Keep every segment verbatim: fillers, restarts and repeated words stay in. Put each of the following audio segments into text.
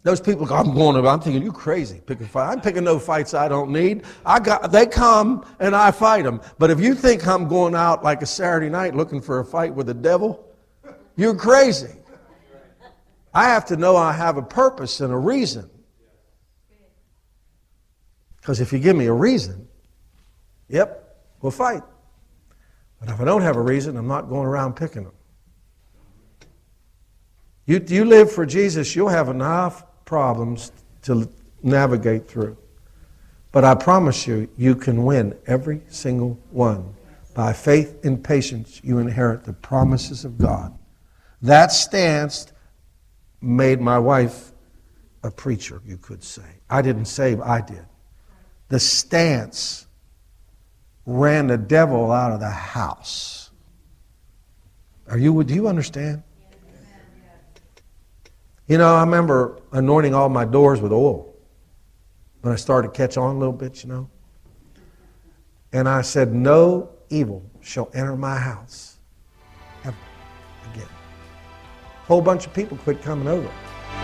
Those people go, I'm going to, I'm thinking, you crazy, pick a fight. I'm picking no fights I don't need. I got, they come and I fight them. But if you think I'm going out like a Saturday night looking for a fight with the devil, you're crazy. I have to know I have a purpose and a reason. Because if you give me a reason, yep, we'll fight. But if I don't have a reason, I'm not going around picking them. You, you live for Jesus, you'll have enough problems to navigate through. But I promise you, you can win every single one. By faith and patience, you inherit the promises of God. That stance made my wife a preacher, you could say. I didn't say, I did. The stance ran the devil out of the house. Are you, do you understand? You know, I remember anointing all my doors with oil when I started to catch on a little bit, you know. And I said, no evil shall enter my house ever again. A whole bunch of people quit coming over.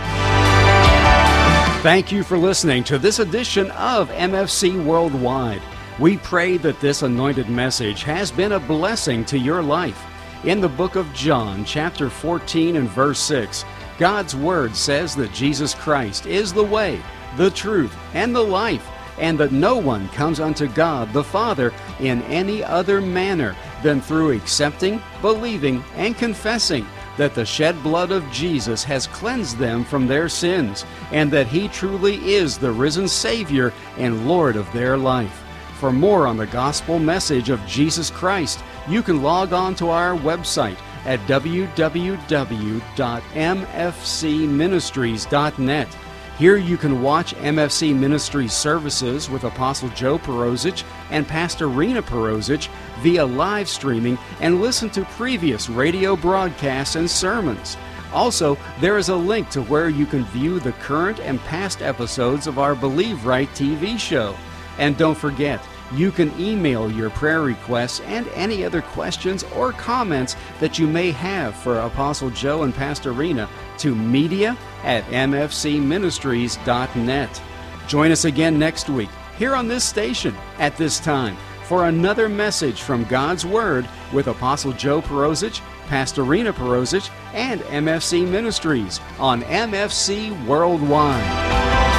Thank you for listening to this edition of M F C Worldwide. We pray that this anointed message has been a blessing to your life. In the book of John, chapter fourteen and verse six, God's Word says that Jesus Christ is the way, the truth, and the life, and that no one comes unto God the Father in any other manner than through accepting, believing, and confessing that the shed blood of Jesus has cleansed them from their sins, and that He truly is the risen Savior and Lord of their life. For more on the gospel message of Jesus Christ, you can log on to our website at w w w dot m f c ministries dot net. Here you can watch M F C Ministries services with Apostle Joe Perosic and Pastor Rena Perosic via live streaming and listen to previous radio broadcasts and sermons. Also, there is a link to where you can view the current and past episodes of our Believe Right T V show. And don't forget, you can email your prayer requests and any other questions or comments that you may have for Apostle Joe and Pastor Rena to media at m f c ministries dot net. Join us again next week here on this station at this time for another message from God's Word with Apostle Joe Perosic, Pastor Rena Perosic, and M F C Ministries on M F C Worldwide.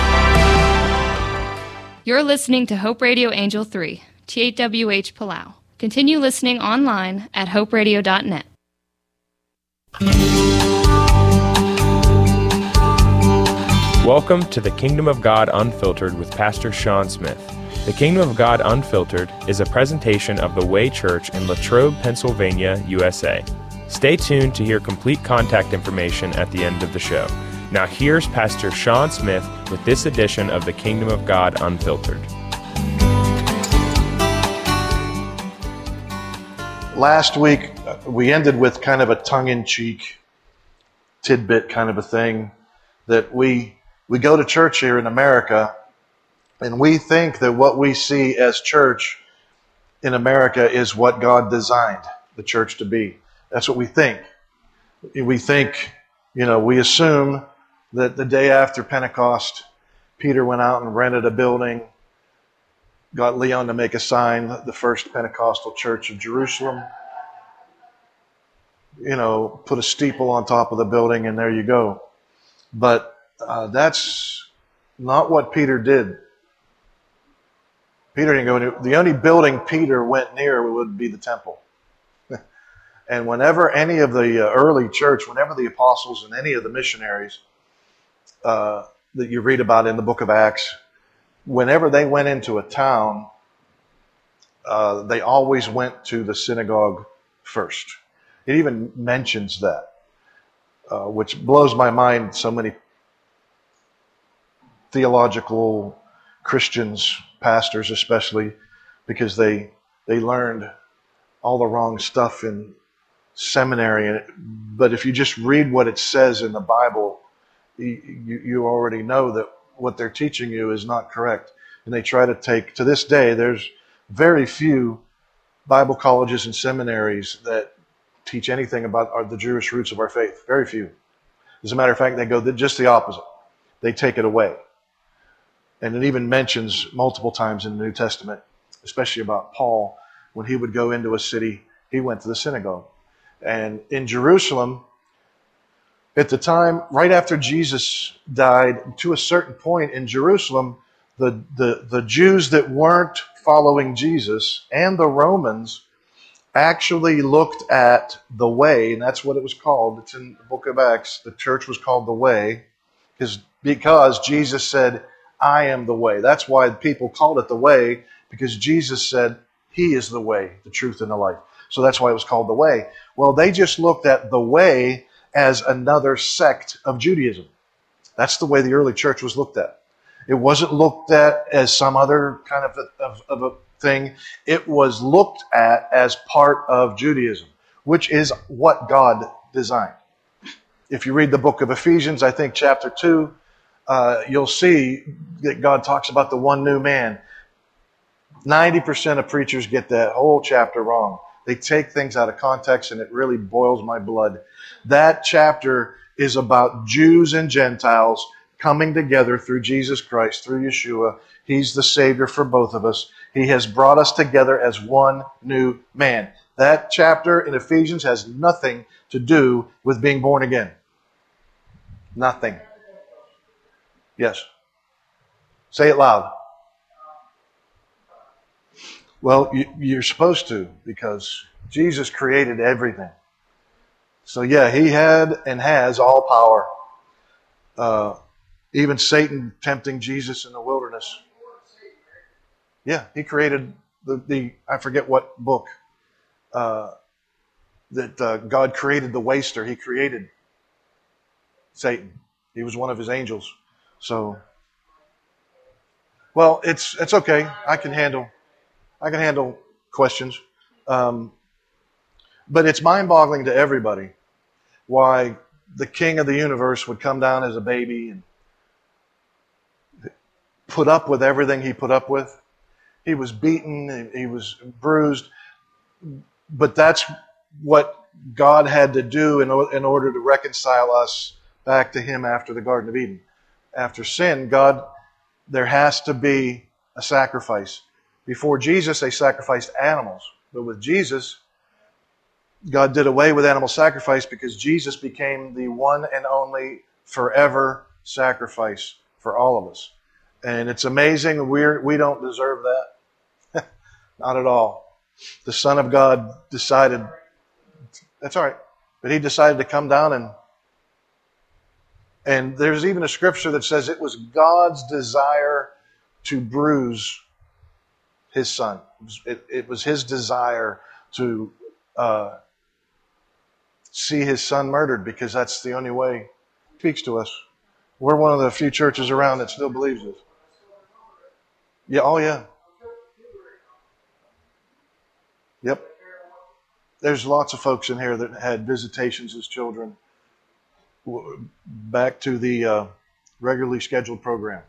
You're listening to Hope Radio Angel three, T eight W H Palau. Continue listening online at hope radio dot net. Welcome to the Kingdom of God Unfiltered with Pastor Sean Smith. The Kingdom of God Unfiltered is a presentation of the Way Church in Latrobe, Pennsylvania, U S A. Stay tuned to hear complete contact information at the end of the show. Now here's Pastor Sean Smith with this edition of the Kingdom of God Unfiltered. Last week, we ended with kind of a tongue-in-cheek tidbit kind of a thing that we we go to church here in America and we think that what we see as church in America is what God designed the church to be. That's what we think. We think, you know, we assume that the day after Pentecost, Peter went out and rented a building, got Leon to make a sign, the first Pentecostal church of Jerusalem, you know, put a steeple on top of the building, and there you go. But uh, that's not what Peter did. Peter didn't go into, the only building Peter went near would be the temple. And whenever any of the uh, early church, whenever the apostles and any of the missionaries uh, that you read about in the book of Acts, whenever they went into a town, uh, they always went to the synagogue first. It even mentions that, uh, which blows my mind. So many theological Christians, pastors especially, because they they learned all the wrong stuff in seminary. But if you just read what it says in the Bible, you, you already know that what they're teaching you is not correct. And they try to take, to this day, there's very few Bible colleges and seminaries that teach anything about our, the Jewish roots of our faith. Very few. As a matter of fact, they go just the opposite. they take it away. And it even mentions multiple times in the New Testament, especially about Paul, when he would go into a city, he went to the synagogue. And in Jerusalem, at the time, right after Jesus died, to a certain point in Jerusalem, the, the, the Jews that weren't following Jesus and the Romans actually looked at the Way, and that's what it was called. It's in the book of Acts. The church was called the Way because, because Jesus said, I am the way. That's why people called it the Way, because Jesus said he is the way, the truth, and the life. So that's why it was called the Way. Well, they just looked at the Way as another sect of Judaism. That's the way the early church was looked at. It wasn't looked at as some other kind of a, of, of a thing. It was looked at as part of Judaism, which is what God designed. If you read the book of Ephesians, I think chapter two, uh, you'll see that God talks about the one new man. ninety percent of preachers get that whole chapter wrong. They take things out of context, and it really boils my blood. That chapter is about Jews and Gentiles coming together through Jesus Christ, through Yeshua. He's the Savior for both of us. He has brought us together as one new man. That chapter in Ephesians has nothing to do with being born again. Nothing. Yes. Say it loud. Well, you, you're supposed to, because Jesus created everything. So yeah, he had and has all power. Uh, even Satan tempting Jesus in the wilderness. Yeah, he created the, the I forget what book, uh, that uh, God created the waster. He created Satan. He was one of his angels. So, well, it's it's okay. I can handle I can handle questions. Um, but it's mind-boggling to everybody why the King of the universe would come down as a baby and put up with everything he put up with. He was beaten, he was bruised, but that's what God had to do in, in order to reconcile us back to him after the Garden of Eden. After sin, God, there has to be a sacrifice. Before Jesus, they sacrificed animals. But with Jesus, God did away with animal sacrifice because Jesus became the one and only forever sacrifice for all of us. And it's amazing. We're, we don't deserve that. Not at all. The Son of God decided, that's all right, but he decided to come down and and there's even a scripture that says it was God's desire to bruise his Son. It was, it, it was his desire to uh, see his Son murdered, because that's the only way he speaks to us. We're one of the few churches around that still believes this. Yeah, oh yeah. Yep. There's lots of folks in here that had visitations as children back to the uh, regularly scheduled program.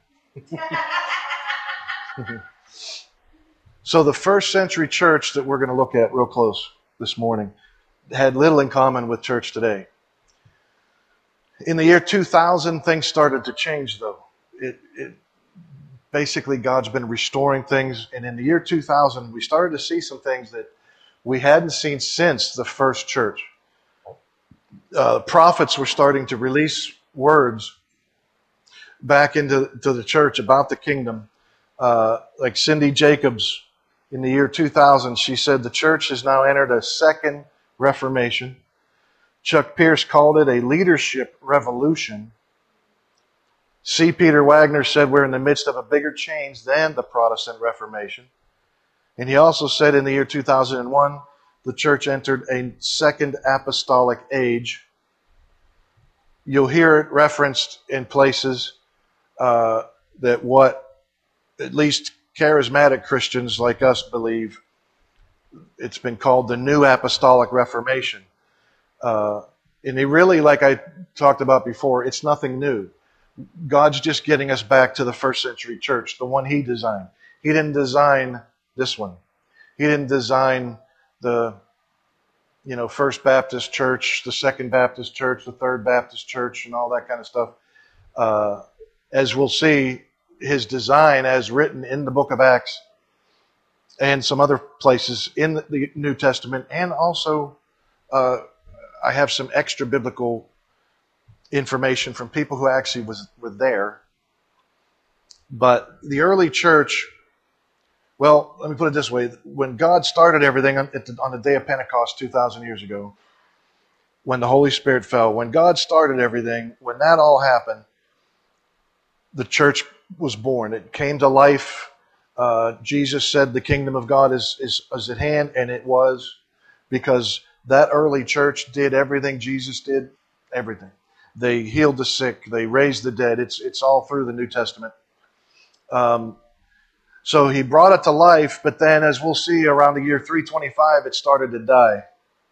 So the first century church that we're going to look at real close this morning had little in common with church today. In the year two thousand, things started to change, though. It, it basically, God's been restoring things, and in the year two thousand, we started to see some things that we hadn't seen since the first church. Uh, prophets were starting to release words back into to the church about the kingdom. Uh, like Cindy Jacobs, in the year two thousand, she said the church has now entered a second Reformation. Chuck Pierce called it a leadership revolution. C. Peter Wagner said we're in the midst of a bigger change than the Protestant Reformation. And he also said in the year two thousand one, the church entered a second apostolic age. You'll hear it referenced in places uh, that what at least charismatic Christians like us believe. It's been called the New Apostolic Reformation. Uh, and it really, like I talked about before, it's nothing new. God's just getting us back to the first century church, the one he designed. He didn't design this one. He didn't design the, you know, First Baptist Church, the Second Baptist Church, the Third Baptist Church, and all that kind of stuff. Uh, as we'll see, his design as written in the book of Acts and some other places in the New Testament. And also, uh, I have some extra biblical information from people who actually was, were there. But the early church, well, let me put it this way. When God started everything on, at the, on the day of Pentecost two thousand years ago, when the Holy Spirit fell, when God started everything, when that all happened, the church was born. It came to life. Uh, Jesus said the kingdom of God is, is, is at hand, and it was, because that early church did everything Jesus did, everything. They healed the sick. They raised the dead. It's, it's all through the New Testament. Um, so he brought it to life, but then, as we'll see, around the year three twenty-five, it started to die.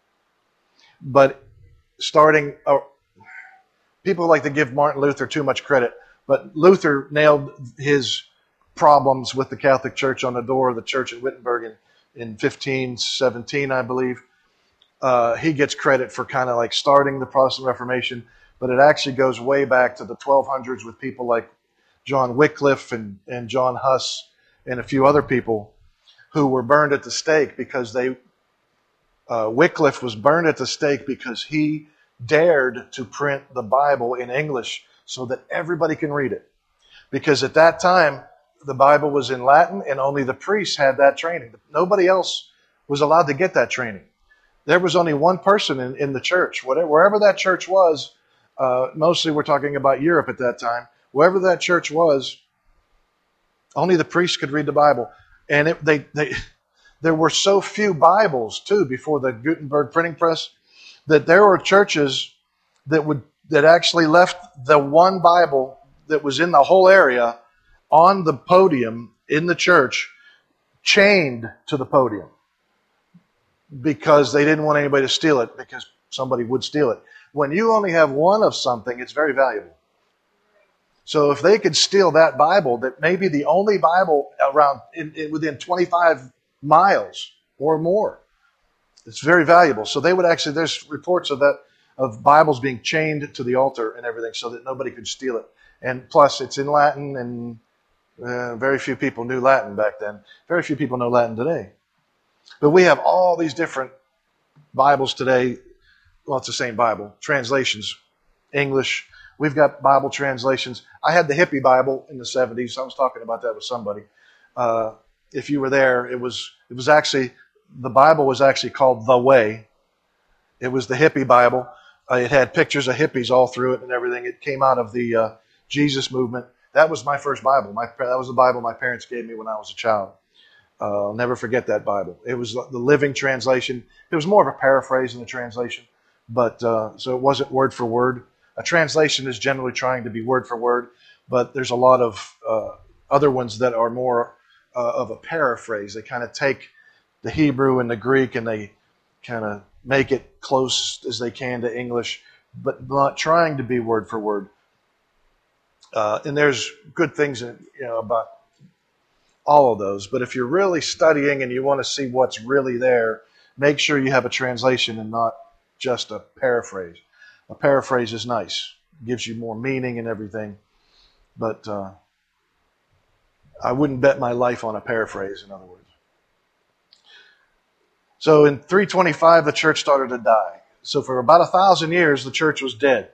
But starting, uh, people like to give Martin Luther too much credit. But Luther nailed his problems with the Catholic Church on the door of the church at Wittenberg in, in fifteen seventeen, I believe. Uh, he gets credit for kind of like starting the Protestant Reformation, but it actually goes way back to the twelve hundreds with people like John Wycliffe and, and John Huss and a few other people who were burned at the stake because they, uh, Wycliffe was burned at the stake because he dared to print the Bible in English so that everybody can read it. Because at that time, the Bible was in Latin and only the priests had that training. Nobody else was allowed to get that training. There was only one person in, in the church. Whatever, wherever that church was, uh, mostly we're talking about Europe at that time, wherever that church was, only the priests could read the Bible. And it, they, they, there were so few Bibles, too, before the Gutenberg printing press, that there were churches that would that actually left the one Bible that was in the whole area on the podium in the church, chained to the podium, because they didn't want anybody to steal it, because somebody would steal it. When you only have one of something, it's very valuable. So if they could steal that Bible, that may be the only Bible around in, in, within twenty-five miles or more, it's very valuable. So they would actually, there's reports of that, of Bibles being chained to the altar and everything so that nobody could steal it. And plus, it's in Latin, and uh, very few people knew Latin back then. Very few people know Latin today. But we have all these different Bibles today. Well, it's the same Bible. Translations. English. We've got Bible translations. I had the hippie Bible in the seventies. I was talking about that with somebody. Uh, if you were there, it was it was actually, the Bible was actually called The Way. It was the hippie Bible. Uh, it had pictures of hippies all through it and everything. It came out of the uh, Jesus movement. That was my first Bible. My, that was the Bible my parents gave me when I was a child. Uh, I'll never forget that Bible. It was the Living Translation. It was more of a paraphrase than a translation, but uh, so it wasn't word for word. A translation is generally trying to be word for word, but there's a lot of uh, other ones that are more uh, of a paraphrase. They kind of take the Hebrew and the Greek and they kind of make it close as they can to English, but not trying to be word for word. Uh, and there's good things in, you know, about all of those. But if you're really studying and you want to see what's really there, make sure you have a translation and not just a paraphrase. A paraphrase is nice. It gives you more meaning and everything. But uh, I wouldn't bet my life on a paraphrase, in other words. So in three twenty-five, the church started to die. So for about a thousand years, the church was dead.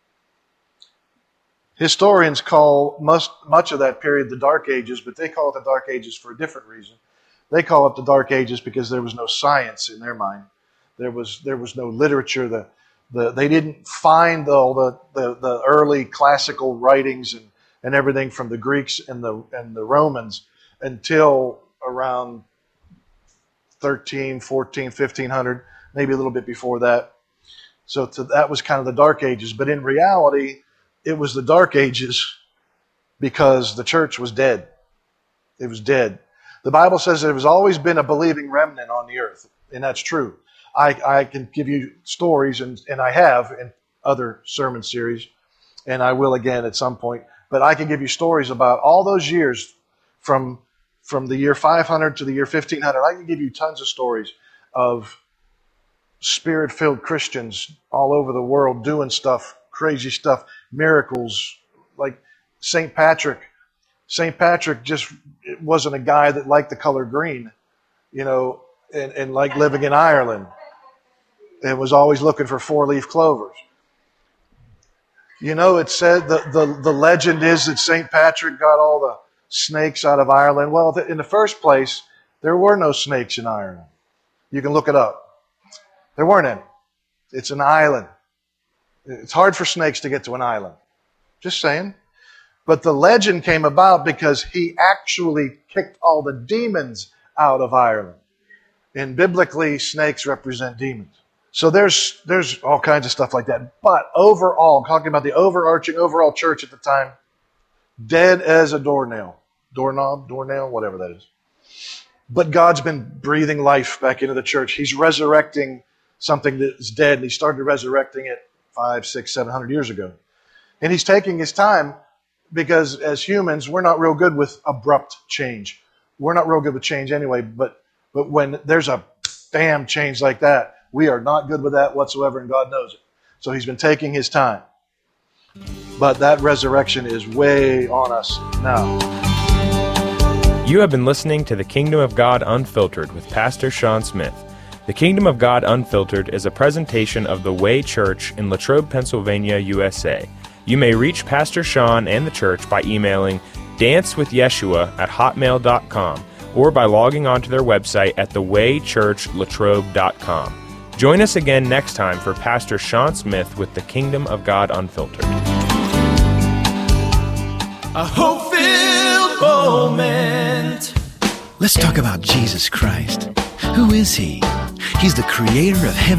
Historians call much, much of that period the Dark Ages, but they call it the Dark Ages for a different reason. They call it the Dark Ages because there was no science in their mind. There was there was no literature. The, the, they didn't find all the, the, the early classical writings and, and everything from the Greeks and the and the Romans until around thirteen, fourteen, fifteen hundred, maybe a little bit before that. So to, that was kind of the Dark Ages. But in reality, it was the Dark Ages because the church was dead. It was dead. The Bible says there has always been a believing remnant on the earth, and that's true. I, I can give you stories, and, and I have in other sermon series, and I will again at some point, but I can give you stories about all those years from, from the year five hundred to the year fifteen hundred. I can give you tons of stories of Spirit-filled Christians all over the world doing stuff, crazy stuff, miracles. Like Saint Patrick. Saint Patrick just wasn't a guy that liked the color green, you know, and, and liked living in Ireland and was always looking for four-leaf clovers. You know, it said, the, the, the legend is that Saint Patrick got all the snakes out of Ireland. Well, in the first place, there were no snakes in Ireland. You can look it up. There weren't any. It's an island. It's hard for snakes to get to an island. Just saying. But the legend came about because he actually kicked all the demons out of Ireland. And biblically, snakes represent demons. So there's there's all kinds of stuff like that. But overall, talking about the overarching overall church at the time, dead as a doornail. Doorknob, doornail, whatever that is. But God's been breathing life back into the church. He's resurrecting something that is dead, and He started resurrecting it five, six, seven hundred years ago. And He's taking His time because as humans, we're not real good with abrupt change. We're not real good with change anyway, but but when there's a bam change like that, we are not good with that whatsoever, and God knows it. So He's been taking His time. But that resurrection is way on us now. You have been listening to The Kingdom of God Unfiltered with Pastor Sean Smith. The Kingdom of God Unfiltered is a presentation of The Way Church in Latrobe, Pennsylvania, U S A. You may reach Pastor Sean and the church by emailing dancewithyeshua at hotmail dot com or by logging onto their website at the way church latrobe dot com. Join us again next time for Pastor Sean Smith with The Kingdom of God Unfiltered. A hope-filled moment. Let's talk about Jesus Christ. Who is He? He's the creator of heaven